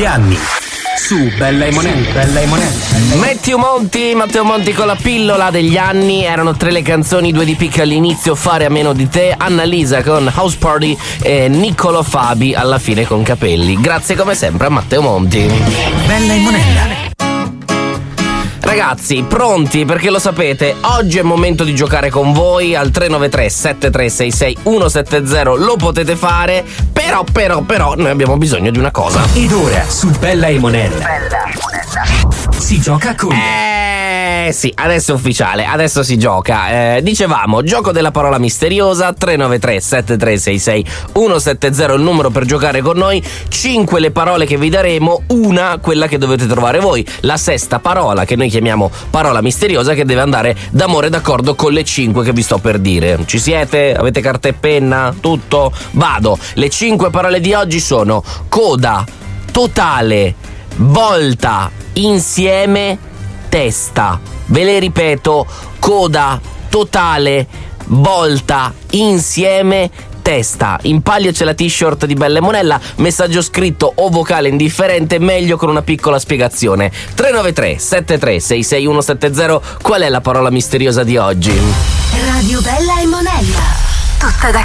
degli anni. Su Bella e Monella. Matteo Monti con la pillola degli anni. Erano 3 le canzoni, 2 di picca all'inizio, Fare a meno di te, Annalisa con House Party e Niccolo Fabi alla fine con Capelli. Grazie come sempre a Matteo Monti. Bella e Monella. Ragazzi, pronti? Perché lo sapete, oggi è il momento di giocare con voi al 393 7366 170. Lo potete fare, però noi abbiamo bisogno di una cosa. Ed ora su Bella e Monella si gioca con... Sì, adesso è ufficiale, adesso si gioca. Dicevamo, gioco della parola misteriosa, 393 7366 170 il numero per giocare con noi. 5 le parole che vi daremo, una quella che dovete trovare voi. La sesta parola, che noi chiamiamo parola misteriosa, che deve andare d'amore d'accordo con le 5 che vi sto per dire. Ci siete? Avete carta e penna? Tutto? Vado. Le 5 parole di oggi sono coda, totale, volta, insieme, testa. Ve le ripeto: coda, totale, volta, insieme, testa. In palio c'è la t-shirt di Bella e Monella, messaggio scritto o vocale indifferente, meglio con una piccola spiegazione. 393 7366 170. Qual è la parola misteriosa di oggi? Radio Bella e Monella, tutta da